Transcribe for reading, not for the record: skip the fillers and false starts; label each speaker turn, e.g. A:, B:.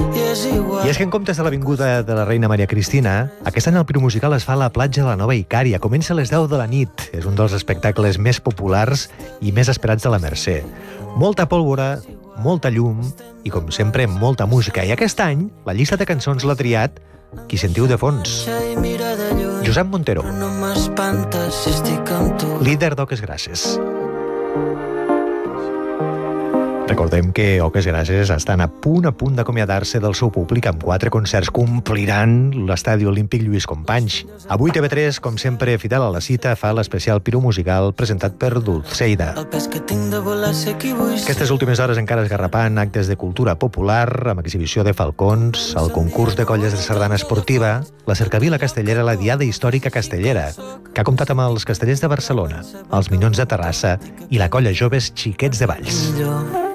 A: I és que en comptes de l'Avinguda de la Reina Maria Cristina, aquest any el Piru Musical es fa a la platja de la Nova Icària. Comença a les 10 de la nit. És un dels espectacles més populars i més esperats de la Mercè. Molta pólvora, molta llum i, com sempre, molta música. I aquest any, la llista de cançons l'ha triat qui sentiu de fons. Josep Montero, líder d'Oques Grasses. Recordem que Oques Grasses estan a punt d'acomiadar-se del seu públic amb 4 concerts. Compliran l'Estadi Olímpic Lluís Companys. Avui TV3, com sempre, fidel a la cita, fa l'especial Piru Musical presentat per Dulceida. Aquestes últimes hores encara esgarrapant actes de cultura popular, amb exhibició de falcons, el concurs de colles de sardana esportiva, la cercavila castellera, la Diada Històrica Castellera, que ha comptat amb els Castellers de Barcelona, els Minyons de Terrassa i la colla Joves Xiquets de Valls.